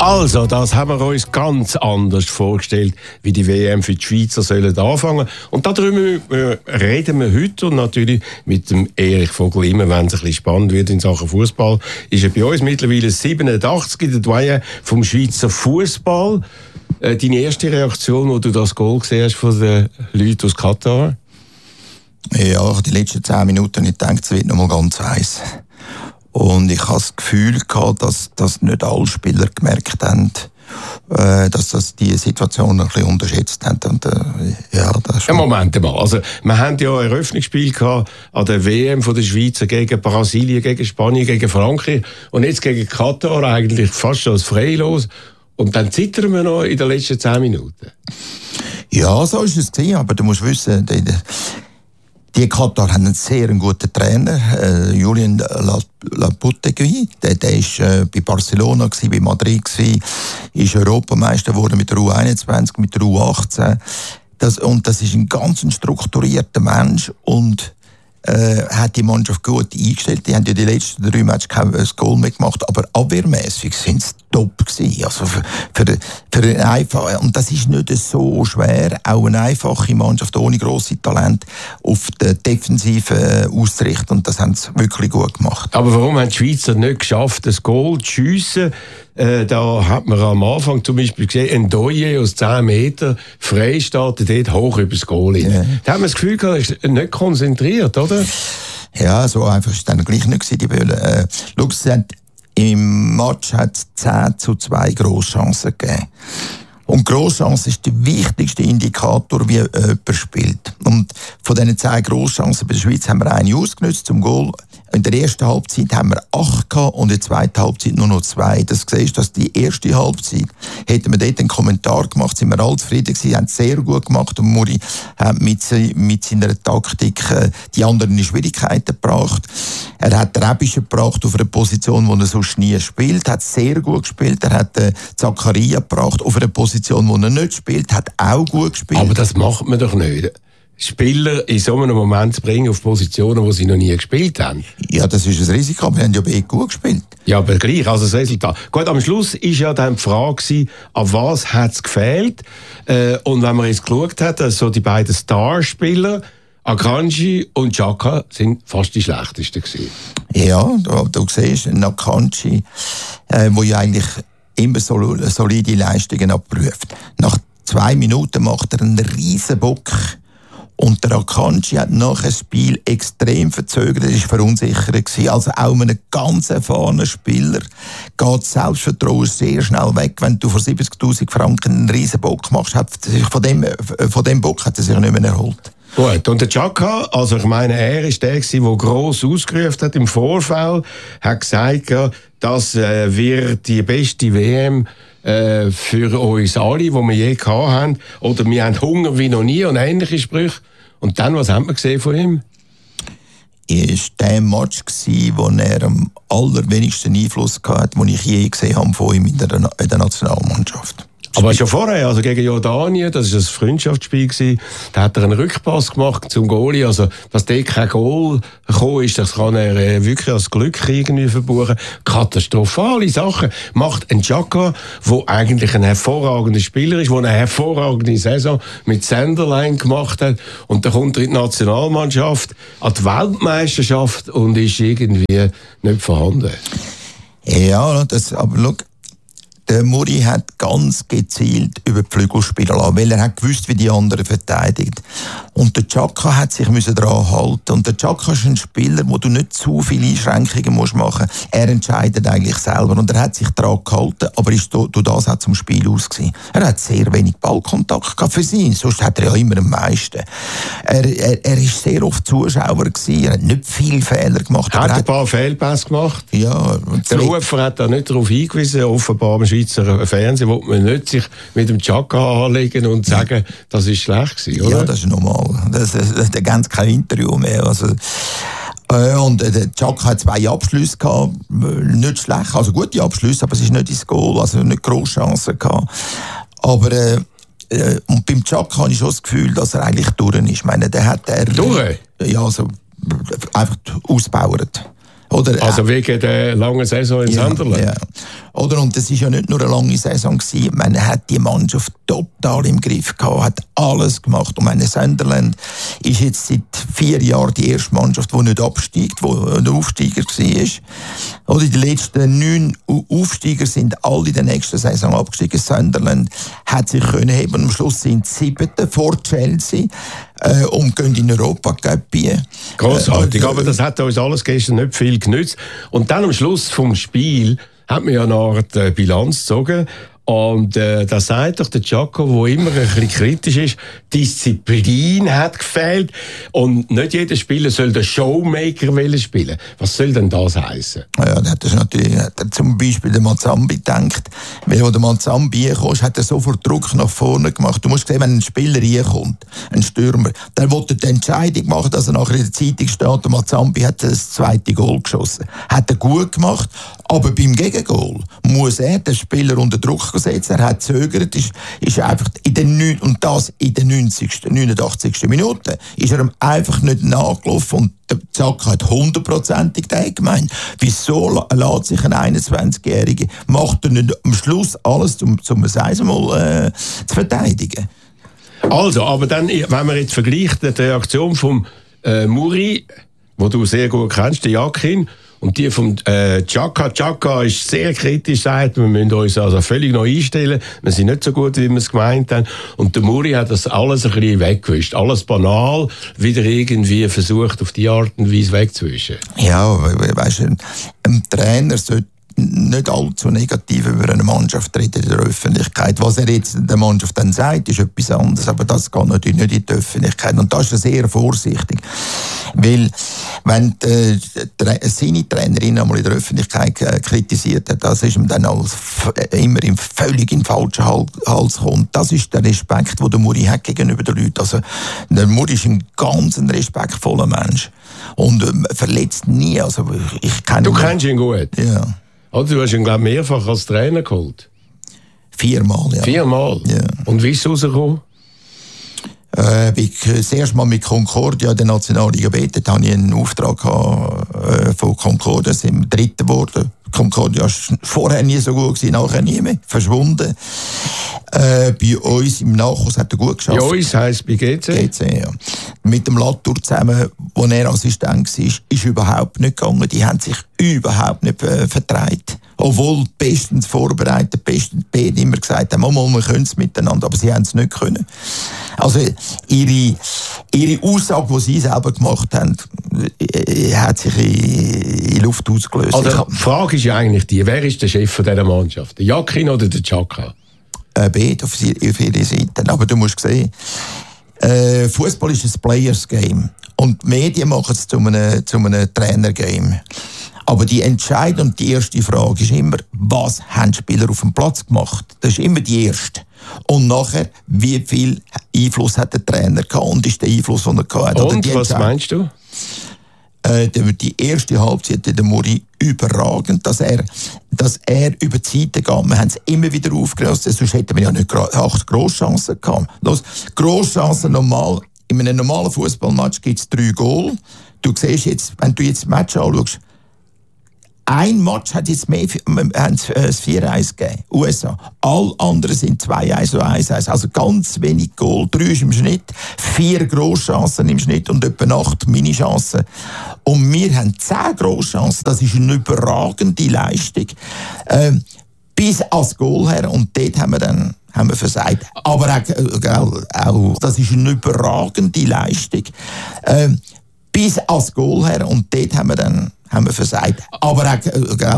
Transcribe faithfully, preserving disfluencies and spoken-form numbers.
Also, das haben wir uns ganz anders vorgestellt, wie die W M für die Schweizer sollen anfangen. Und darüber reden wir heute und natürlich mit dem Erich Vogel. Immer wenn es ein bisschen spannend wird in Sachen Fußball, ist er bei uns mittlerweile siebenundachtzig, der Doyen vom Schweizer Fußball. Äh, deine erste Reaktion, als du das Goal gesehen hast von den Leuten aus Katar? Ja, die letzten zehn Minuten, ich denke, es wird noch mal ganz heiß. Und ich habe das Gefühl gehabt, dass, dass nicht alle Spieler gemerkt haben, äh, dass das die Situation ein bisschen unterschätzt haben. Und, äh, ja, das ja, Moment mal. Also, wir haben ja ein Eröffnungsspiel gehabt an der W M von der Schweiz gegen Brasilien, gegen Spanien, gegen Frankreich und jetzt gegen Katar eigentlich fast schon als Freilos. Und dann zittern wir noch in den letzten zehn Minuten. Ja, so ist es gewesen, aber du musst wissen, die, die Katar haben einen sehr guten Trainer, äh, Julien Lopetegui. Der, der ist äh, bei Barcelona gewesen, bei Madrid gewesen, ist Europameister geworden mit der U einundzwanzig, mit der U achtzehn. Das, und das ist ein ganz strukturierter Mensch und äh, hat die Mannschaft gut eingestellt. Die haben ja die letzten drei Matches kein Goal mehr gemacht, aber abwehrmäßig sind sie top gewesen. Also für, für, für eine einfache, und das ist nicht so schwer, auch eine einfache Mannschaft ohne grosse Talent auf der Defensive auszurichten. Und das haben sie wirklich gut gemacht. Aber warum haben die Schweizer nicht geschafft, das Goal zu schiessen? Äh, da hat man am Anfang zum Beispiel gesehen, ein Ndoye aus zehn Meter frei startet dort hoch über das Goal. Yeah. Da haben wir das Gefühl gehabt, er ist nicht konzentriert, oder? Ja, so einfach ist es dann gleich nicht gewesen, die Bälle. Äh, schau, sie haben im Match hat es zehn zu zwei Grosschancen gegeben. Und Grosschance ist der wichtigste Indikator, wie jemand spielt. Und von diesen zehn Grosschancen bei der Schweiz haben wir eine ausgenutzt zum Goal. In der ersten Halbzeit haben wir acht gehabt und in der zweiten Halbzeit nur noch zwei. Das siehst du, dass die erste Halbzeit, hätten wir dort einen Kommentar gemacht, sind wir alle zufrieden gewesen, haben es sehr gut gemacht und Muri hat mit, mit seiner Taktik äh, die anderen in Schwierigkeiten gebracht. Er hat Rebische gebracht auf eine Position, wo er sonst nie spielt, hat sehr gut gespielt. Er hat äh, Zakaria gebracht auf eine Position, wo er nicht spielt, hat auch gut gespielt. Aber das macht man doch nicht. Spieler in so einem Moment zu bringen auf Positionen, wo sie noch nie gespielt haben. Ja, das ist ein Risiko, aber wir haben ja beide gut gespielt. Ja, aber gleich, also das Resultat. Gut, am Schluss war ja dann die Frage, an was hat es gefehlt? Äh, und wenn man jetzt geschaut hat, also die beiden Starspieler, Akanji und Xhaka, sind fast die schlechtesten gewesen. Ja, du, du siehst, Akanji, äh, wo ja eigentlich immer so solide Leistungen abprüft. Nach zwei Minuten macht er einen riesen Bock. Und der Akanji hat nach dem Spiel extrem verzögert, er war verunsichert gewesen. Also auch einem ganz erfahrenen Spieler geht das Selbstvertrauen sehr schnell weg. Wenn du vor siebzigtausend Franken einen riesen Bock machst, hat sich von dem, von dem Bock hat er sich nicht mehr erholt. Gut, und der Xhaka, also ich meine, er war der, der gross ausgerufen hat im Vorfeld, hat gesagt, ja, das äh, wird die beste W M äh, für uns alle, die wir je gehabt haben. Oder wir haben Hunger wie noch nie und ähnliche Sprüche. Und dann, was haben wir gesehen von ihm? Es war der Match, wo er am allerwenigsten Einfluss hatte, den ich je gesehen habe von ihm in der, in der Nationalmannschaft. Aber schon vorher, also gegen Jordanien, das war ein Freundschaftsspiel gewesen, da hat er einen Rückpass gemacht zum Goalie, also dass dort kein Goal gekommen ist, das kann er äh, wirklich als Glück irgendwie verbuchen. Katastrophale Sachen macht ein Xhaka, der eigentlich ein hervorragender Spieler ist, der eine hervorragende Saison mit Sunderland gemacht hat und dann kommt er in die Nationalmannschaft, an die Weltmeisterschaft und ist irgendwie nicht vorhanden. Ja, das, aber schau, der Muri hat ganz gezielt über die Flügel spielen lassen, weil er hat gewusst, wie die anderen verteidigen. Und der Xhaka hat sich daran halten. Und der Xhaka ist ein Spieler, wo du nicht zu viele Einschränkungen musst machen musst. Er entscheidet eigentlich selber. Und er hat sich daran gehalten, aber ist durch das auch zum Spiel aus gewesen. Er hat sehr wenig Ballkontakt gehabt für sie. Sonst hat er ja immer am meisten. Er, er, er ist sehr oft Zuschauer gewesen. Er hat nicht viele Fehler gemacht. Er hat ein hat paar Fehlpässe gemacht. Ja. Der Rufer hat da nicht darauf hingewiesen, offenbar am Schweizer Fernsehen, wo man nicht sich mit dem Xhaka anlegen und sagen, das ist schlecht gewesen, oder? Ja, das ist normal. Das, das, das, da gibt es kein Interview mehr. Also, äh, und äh, der Xhaka hat zwei Abschlüsse gehabt, nicht schlecht, also gute Abschlüsse, aber es ist nicht ins Goal, also nicht grosse Chancen gehabt. Aber äh, äh, und beim Xhaka habe ich schon das Gefühl, dass er eigentlich durch ist. Ich meine, der hat er durch? Ja, also einfach ausgebauert. Oder, also wegen der langen Saison in ja, Sunderland? Ja. Oder? Und das war ja nicht nur eine lange Saison gewesen. Man hat die Mannschaft total im Griff gehabt, hat alles gemacht. Und meine Sunderland ist jetzt seit vier Jahren die erste Mannschaft, die nicht absteigt, die ein Aufsteiger war. Oder die letzten neun Aufsteiger sind alle in der nächsten Saison abgestiegen. Sunderland hat sich können heben. Am Schluss sind sie siebte vor Chelsea äh, und gehen in Europa Cup. Grossartig, äh, aber das hat uns alles gestern nicht viel genützt. Und dann am Schluss vom Spiel hat man ja eine Art äh, Bilanz gezogen. Und äh, da sagt doch der Giacomo, der immer ein bisschen kritisch ist, Disziplin hat gefehlt und nicht jeder Spieler soll den Showmaker spielen. Was soll denn das heissen? Ja, das ist natürlich, hat er zum Beispiel der Mazambi gedacht. Weil wo der Mazambi reinkommt, hat er sofort Druck nach vorne gemacht. Du musst sehen, wenn ein Spieler reinkommt, ein Stürmer, dann will er die Entscheidung machen, dass er nachher in der Zeitung steht, der Mazambi hat das zweite Goal geschossen. Hat er gut gemacht, aber beim Gegengoal muss er den Spieler unter Druck setzen. Er hat gezögert, ist, ist einfach in den, und das in den neunzigsten, neunundachtzigsten Minute, ist er ihm einfach nicht nachgelaufen und der Xhaka hat hundertprozentig den gemeint. Wieso lässt sich ein einundzwanzigjähriger, macht er nicht am Schluss alles, um, um es einmal äh, zu verteidigen? Also, aber dann, wenn man jetzt vergleicht, die Reaktion vom äh, Muri, wo du sehr gut kennst, der Yakin, und die vom äh, Xhaka. Xhaka ist sehr kritisch, sagt, wir müssen uns also völlig neu einstellen. Wir sind nicht so gut, wie wir es gemeint haben. Und der Muri hat das alles ein bisschen weggewischt. Alles banal, wieder irgendwie versucht, auf die Art und Weise wegzuwischen. Ja, weißt du, ein Trainer sollte nicht allzu negativ über eine Mannschaft reden in der Öffentlichkeit. Was er jetzt der Mannschaft dann sagt, ist etwas anderes, aber das geht natürlich nicht in die Öffentlichkeit. Und da ist er sehr vorsichtig. Weil, wenn die, die, seine Trainerin einmal in der Öffentlichkeit äh, kritisiert hat, das ist ihm dann als, äh, immer im, völlig in den falschen Hals kommt. Das ist der Respekt, den der Muri hat gegenüber den Leuten. Also, der Muri ist ein ganz ein respektvoller Mensch. Und äh, verletzt nie. Also, ich kenne du kennst ihn gut? Ja. Also, du hast ihn, glaube ich, mehrfach als Trainer geholt. Viermal, ja. Viermal? Ja. Und wie ist es rausgekommen? Äh, ich das erste Mal mit Concordia, der Nationalliga B, da hatte ich einen Auftrag gehabt, äh, von Concordia, sind wir Dritter geworden. Concordia war vorher nie so gut gewesen, nachher nie mehr, verschwunden. Äh, bei uns im Nachhaus hat er gut geschafft. Bei uns heisst bei G C? G C, ja. Mit dem Latour zusammen, wo er Assistent war, ist überhaupt nicht gegangen. Die haben sich überhaupt nicht äh, vertreibt. Obwohl bestens vorbereitet, bestens beide immer gesagt haben, Mama, wir können es miteinander, aber sie haben es nicht können. Also ihre, ihre Aussage, die sie selber gemacht haben, hat sich in, in Luft ausgelöst. Also die Frage ist ja eigentlich die, wer ist der Chef von dieser Mannschaft? Der Yakin oder der Xhaka? Äh, beide auf ihre Seite. Aber du musst sehen, äh, Fußball ist ein Players-Game. Und die Medien machen es zu einem, zu einem Trainer-Game. Aber die entscheidende und die erste Frage ist immer, was haben die Spieler auf dem Platz gemacht? Das ist immer die erste. Und nachher, wie viel Einfluss hat der Trainer gehabt und ist der Einfluss, den er gehabt hat? Und was meinst du? Äh, die erste Halbzeit der Muri überragend, dass er, dass er über die Seite geht. Wir haben es immer wieder aufgelöst, sonst hätten wir ja nicht acht Grosschancen gehabt. Los, Grosschancen normal, in einem normalen Fußballmatch gibt es drei Goal. Du siehst jetzt, wenn du jetzt das Match anschaust, ein Match hat jetzt mehr, haben es vier eins gegeben, U S A. Alle anderen sind zwei eins oder eins eins. Also ganz wenig Goal, drei ist im Schnitt, vier Grosschancen im Schnitt und etwa acht Minichancen. Und wir haben zehn Grosschancen. Das ist eine überragende Leistung. Ähm, bis ans Goal her. Und dort haben wir dann haben wir versagt. Aber auch, auch das ist eine überragende Leistung. Ähm, bis ans Goal her. Und dort haben wir dann haben wir versagt. Aber auch,